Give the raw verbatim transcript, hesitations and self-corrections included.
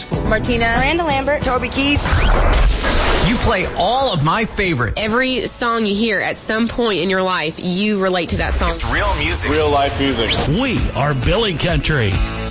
Four. Martina. Miranda Lambert. Toby Keith. You play all of my favorites. Every song you hear at some point in your life, you relate to that song. It's real music. Real life music. We are Billy Country.